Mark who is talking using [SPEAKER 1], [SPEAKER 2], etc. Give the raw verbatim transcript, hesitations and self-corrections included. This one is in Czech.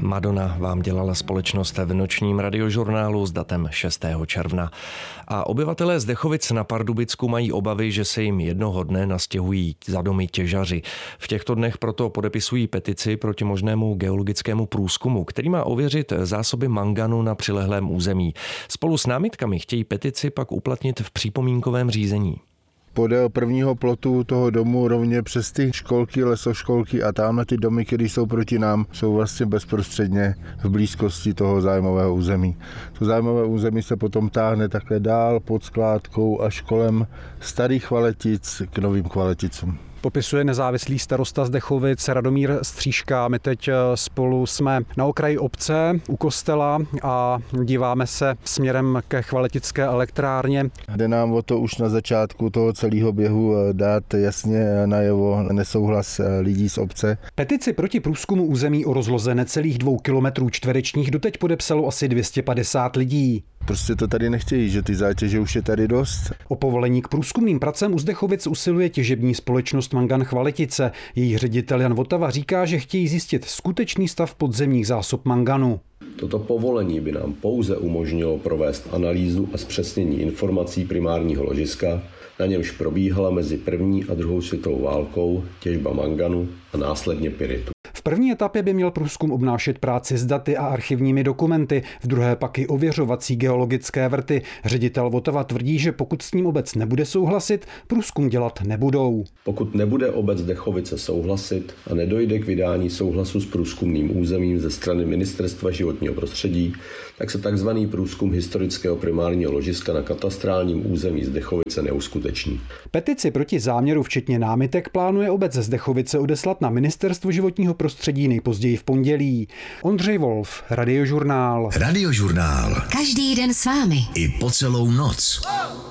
[SPEAKER 1] Madonna vám dělala společnost v nočním radiožurnálu s datem šestého června. A obyvatelé Zdechovic na Pardubicku mají obavy, že se jim jednoho dne nastěhují za domy těžaři. V těchto dnech proto podepisují petici proti možnému geologickému průzkumu, který má ověřit zásoby manganu na přilehlém území. Spolu s námitkami chtějí petici pak uplatnit v připomínkovém řízení.
[SPEAKER 2] Podél prvního plotu toho domu rovně přes ty školky, lesoškolky a tam na ty domy, které jsou proti nám, jsou vlastně bezprostředně v blízkosti toho zájmového území. To zájmové území se potom táhne takhle dál pod skládkou až kolem starých Chvaletic k novým Chvaleticům.
[SPEAKER 3] Popisuje nezávislý starosta Zdechovic Radomír Stříška. My teď spolu jsme na okraji obce u kostela a díváme se směrem ke Chvaletické elektrárně.
[SPEAKER 2] Jde nám o to už na začátku toho celého běhu dát jasně najevo nesouhlas lidí z obce.
[SPEAKER 3] Petici proti průzkumu území o rozloze necelých dvou kilometrů čtverečních doteď podepsalo asi dvě stě padesát lidí.
[SPEAKER 2] Prostě to tady nechtějí, že ty zátěže už je tady dost.
[SPEAKER 3] O povolení k průzkumným pracem u Zdechovic usiluje těžební společnost Mangan Chvaletice. Její ředitel Jan Votava říká, že chtějí zjistit skutečný stav podzemních zásob manganu.
[SPEAKER 4] Toto povolení by nám pouze umožnilo provést analýzu a zpřesnění informací primárního ložiska, na němž probíhala mezi první a druhou světovou válkou těžba manganu a následně pyritu.
[SPEAKER 3] V první etapě by měl průzkum obnášet práci s daty a archivními dokumenty, v druhé pak i ověřovací geologické vrty. Ředitel Votava tvrdí, že pokud s ním obec nebude souhlasit, průzkum dělat nebudou.
[SPEAKER 4] Pokud nebude obec Zdechovice souhlasit a nedojde k vydání souhlasu s průzkumným územím ze strany Ministerstva životního prostředí, tak se tzv. Průzkum historického primárního ložiska na katastrálním území Zdechovice neuskuteční.
[SPEAKER 3] Petici proti záměru včetně námitek plánuje obec Zdechovice odeslat na Ministerstvo životního prostředí nejpozději v pondělí. Ondřej Wolf, Radiožurnál.
[SPEAKER 5] Radiožurnál.
[SPEAKER 6] Každý den s vámi.
[SPEAKER 5] I po celou noc.